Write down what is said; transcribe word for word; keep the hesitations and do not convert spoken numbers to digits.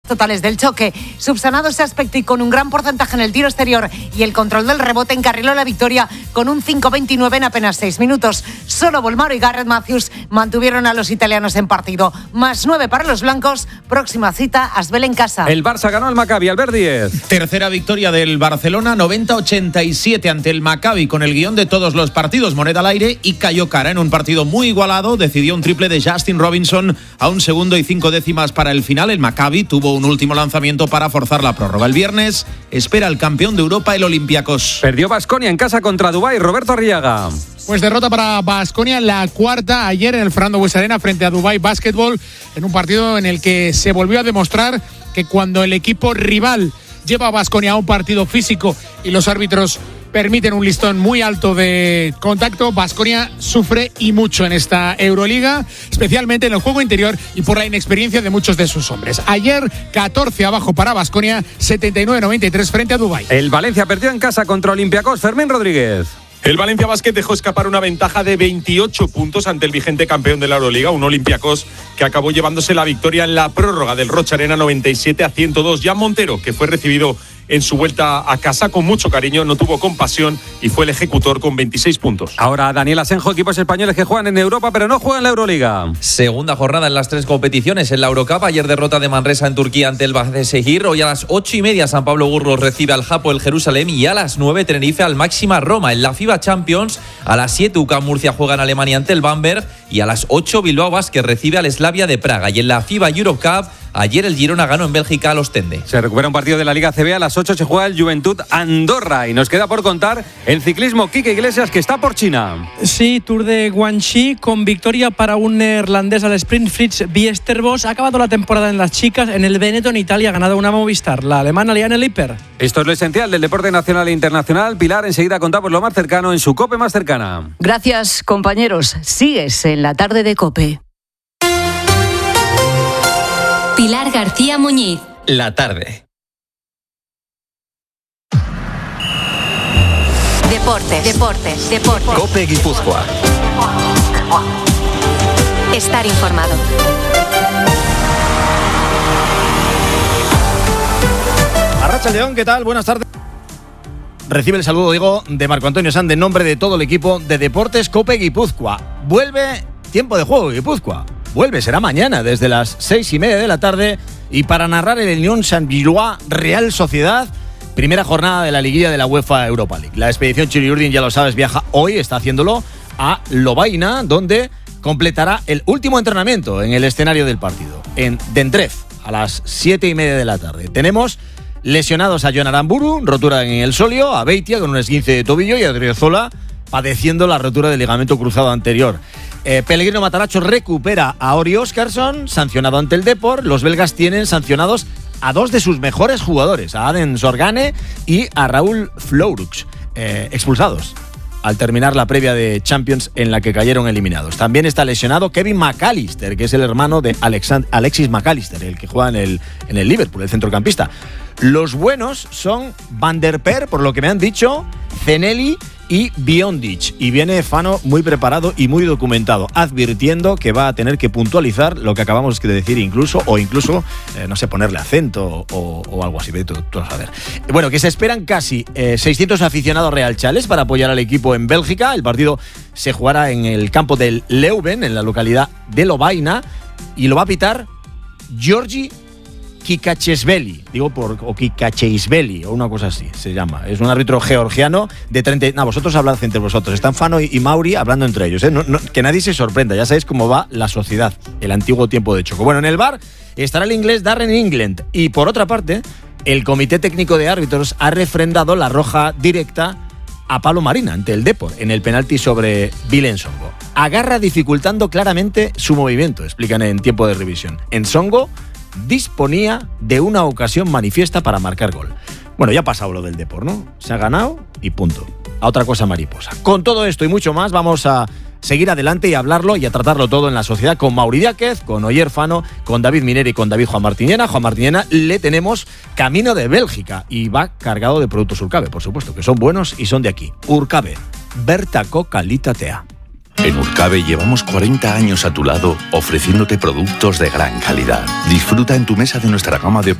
totales del choque. Subsanado ese aspecto y con un gran porcentaje en el tiro exterior y el control del rebote, encarriló la victoria con un cinco veintinueve en apenas seis minutos. Solo Bolmaro y Garrett Matthews mantuvieron a los italianos en partido. Más nueve para los blancos. Próxima cita, Asbel en casa. El Barça ganó al Maccabi, Albert Díez. Tercera victoria del Barcelona, noventa ochenta y siete ante el Maccabi, con el guión de todos los partidos, moneda al aire, y cayó cara en un partido muy igualado. Decidió un triple de Justin Robinson a un segundo y cinco décimas para el final. El Maccabi tuvo un último lanzamiento para forzar la prórroga. El viernes espera al campeón de Europa, el Olympiacos. Perdió Baskonia en casa contra Dubái, Roberto Arriaga. Pues derrota para Baskonia, la cuarta ayer en el Fernando Bues Arena frente a Dubai Basketball, en un partido en el que se volvió a demostrar que cuando el equipo rival lleva a Baskonia a un partido físico y los árbitros permiten un listón muy alto de contacto, Baskonia sufre y mucho en esta Euroliga, especialmente en el juego interior y por la inexperiencia de muchos de sus hombres. Ayer, catorce abajo para Baskonia, setenta y nueve noventa y tres frente a Dubái. El Valencia perdió en casa contra Olympiacos, Fermín Rodríguez. El Valencia Basket dejó escapar una ventaja de veintiocho puntos ante el vigente campeón de la Euroliga, un Olympiacos que acabó llevándose la victoria en la prórroga del Rocha Arena, noventa y siete a ciento dos. Jan Montero, que fue recibido en su vuelta a casa con mucho cariño, no tuvo compasión y fue el ejecutor con veintiséis puntos. Ahora Daniel Asenjo, equipos españoles que juegan en Europa pero no juegan en la Euroliga. Segunda jornada en las tres competiciones. En la Eurocup, ayer derrota de Manresa en Turquía ante el Başakşehir. Hoy a las ocho y media San Pablo Burgos recibe al Hapoel Jerusalén y a las nueve Tenerife al Máxima Roma. En la FIBA Champions, a las siete U C A M Murcia juega en Alemania ante el Bamberg y a las ocho Bilbao Basket recibe al Slavia de Praga. Y en la FIBA Eurocup, ayer el Girona ganó en Bélgica a los Tende. Se recupera un partido de la Liga C B. A las ocho se juega el Juventud Andorra. Y nos queda por contar el ciclismo Quique Iglesias, que está por China. Sí, Tour de Guangxi con victoria para un neerlandés al sprint, Fritz Biestervos. Ha acabado la temporada en las chicas. En el Benetton, Italia, ha ganado una Movistar, la alemana Liane Lippert. Esto es lo esencial del deporte nacional e internacional. Pilar, enseguida contamos lo más cercano en su COPE más cercana. Gracias, compañeros. Sigues en la tarde de COPE. Pilar García Muñiz. La tarde. Deportes, deportes, deportes. COPE Guipúzcoa. Estar informado. Arratsaldeón, ¿qué tal? Buenas tardes. Recibe el saludo, digo, de Marco Antonio Sand en nombre de todo el equipo de Deportes COPE Guipúzcoa. Vuelve tiempo de juego Guipúzcoa. Vuelve, será mañana desde las seis y media de la tarde y para narrar el Unión Saint-Gillois Real Sociedad, primera jornada de la liguilla de la UEFA Europa League. La expedición Chiriurdin, ya lo sabes, viaja hoy, está haciéndolo a Lovaina, donde completará el último entrenamiento en el escenario del partido, en Dendref, a las siete y media de la tarde. Tenemos lesionados a Jon Aramburu, rotura en el solio, a Beitia con un esguince de tobillo y a Odriozola padeciendo la rotura del ligamento cruzado anterior. Eh, Pellegrino Matarazzo recupera a Ori Óscarsson, sancionado ante el Depor. Los belgas tienen sancionados a dos de sus mejores jugadores, a Aden Sorgane y a Raúl Flourux, eh, expulsados al terminar la previa de Champions en la que cayeron eliminados. También está lesionado Kevin McAllister, que es el hermano de Alexand- Alexis McAllister, el que juega en el, en el Liverpool, el centrocampista. Los buenos son Van der Per, por lo que me han dicho, Zenelli y Biondic. Y viene Fano muy preparado y muy documentado, advirtiendo que va a tener que puntualizar lo que acabamos de decir incluso, o incluso, eh, no sé, ponerle acento o, o algo así. Tú, tú vas a ver. Bueno, que se esperan casi eh, seiscientos aficionados realchales para apoyar al equipo en Bélgica. El partido se jugará en el campo del Leuven, en la localidad de Lovaina, y lo va a pitar Georgi Kikachesveli, digo por o Kikacheisveli o una cosa así se llama. Es un árbitro georgiano de treinta. No, vosotros hablad entre vosotros. Están Fano y, y Mauri hablando entre ellos. ¿eh? No, no, que nadie se sorprenda. Ya sabéis cómo va la sociedad, el antiguo tiempo de choco. Bueno, en el V A R estará el inglés Darren England. Y por otra parte, el Comité Técnico de Árbitros ha refrendado la roja directa a Pablo Marín ante el Depor en el penalti sobre Bill Ensongo. Agarra dificultando claramente su movimiento, explican en tiempo de revisión. Ensongo disponía de una ocasión manifiesta para marcar gol. Bueno, ya ha pasado lo del Depor, ¿no? Se ha ganado y punto. A otra cosa mariposa. Con todo esto y mucho más vamos a seguir adelante y a hablarlo y a tratarlo todo en la sociedad con Mauri Diáquez, con Oyer Fano, con David Mineri y con David Juan Martiñena. Juan Martiñena le tenemos camino de Bélgica y va cargado de productos Urcabe, por supuesto, que son buenos y son de aquí. Urcabe, bertako kalitatea. En Urcabe llevamos cuarenta años a tu lado ofreciéndote productos de gran calidad. Disfruta en tu mesa de nuestra gama de